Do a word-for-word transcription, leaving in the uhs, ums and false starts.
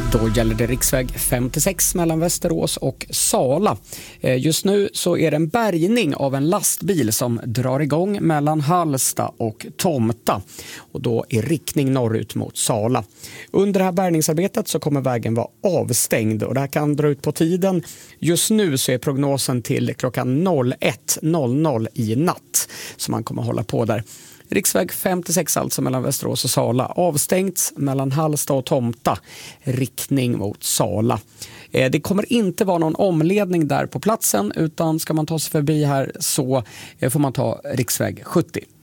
Då gäller det riksväg femtiosex mellan Västerås och Sala. Just nu så är det en bärgning av en lastbil som drar igång mellan Halsta och Tomta. Och då i riktning norrut mot Sala. Under det här bärgningsarbetet så kommer vägen vara avstängd och det här kan dra ut på tiden. Just nu så är prognosen till klockan ett noll noll i natt så man kommer hålla på där. Riksväg femtiosex alltså mellan Västerås och Sala. Avstängt mellan Halsta och Tomta. Riktning mot Sala. Det kommer inte vara någon omledning där på platsen utan ska man ta sig förbi här så får man ta riksväg sjuttio.